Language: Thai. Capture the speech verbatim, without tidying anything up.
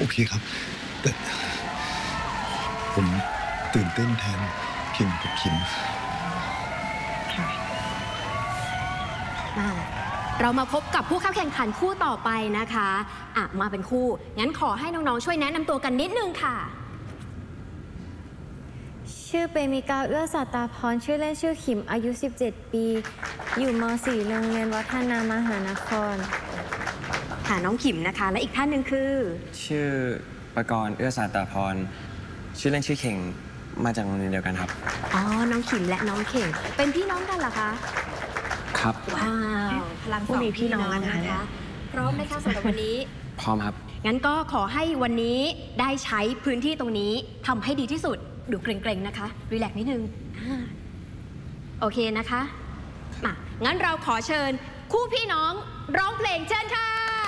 อเคครับแต่ผมตื่นเต้นแทนเข่งกับขิมค่ะเรามาพบกับผู้เข้าแข่งขันคู่ต่อไปนะคะอ่ะมาเป็นคู่งั้นขอให้น้องๆช่วยแนะนำตัวกันนิดนึงค่ะชื่อเปมิกาเอื้อสัตตาพรชื่อเล่นชื่อขิมอายุสิบเจ็ดปีอยู่ม .สี่ โรงเรียนวัฒนามหานครค่ะน้องขิมนะคะและอีกท่านหนึ่งคือชื่อประกรณ์เอื้อสัตตาพรชื่อเล่นชื่อเข่งมาจากโรงเรียนเดียวกันครับอ๋อน้องขิมและน้องเข่งเป็นพี่น้องกันเหรอคะครับว้าวพลังสองพี่น้องนะคะพร้อมไหมคะสำหรับวันนี้พร้อมครับงั้นก็ขอให้วันนี้ได้ใช้พื้นที่ตรงนี้ทำให้ดีที่สุดดูเกรงๆนะคะรีแลกซ์นิดนึงโอเคนะคะมางั้นเราขอเชิญคู่พี่น้องร้องเพลงเชิญค่ะ